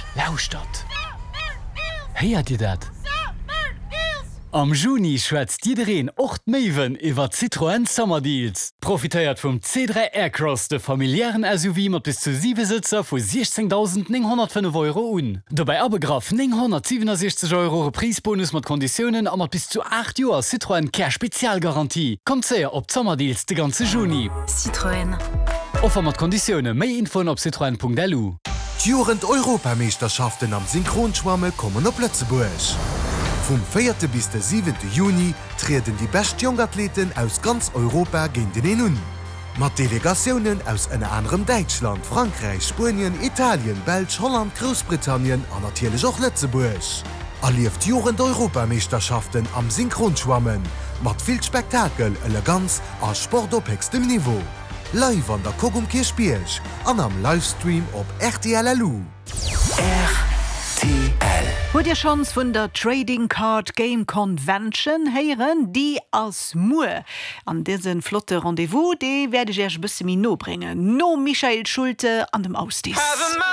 Lauscht dat. Heiert ihr dat? Am Juni schwätzt iedereen ocht Maven iwwer Citroën Sommerdeals. Profitéiert vum C3 Aircross de familiären SUV mat bis zu 7 Sitzer vu 16.905 € un. Dabei abegraf 967 € Prisbonus mat Konditionen a mat bis zu 8 Joer Citroën Care Spezialgarantie. Kommt sehr op Sommerdeals de ganze Juni. Citroën. Offer mat Konditionen méi Info op citroen.delu. Jurend Europameisterschaften am Synchronschwamme kommen op Lützeburg. Vom 4. bis der 7. Juni treten die besten Jungathleten aus ganz Europa gegen den un. Mit Delegationen aus einem anderen Deutschland, Frankreich, Spanien, Italien, Belgien, Holland, Großbritannien und natürlich auch Lützeburg. Erlebt Jurend Europameisterschaften am Synchronschwammen mit viel Spektakel, Eleganz und Sport auf höchstem Niveau. Live an der Kogumkirchbierg und am Livestream auf RTL. Wo dir Chance vun der Trading Card Game Convention heieren, die als Mue an diesen flotte Rendezvous, die werde ich erst bis Min no bringen. No Michael Schulte an dem Ausdienst.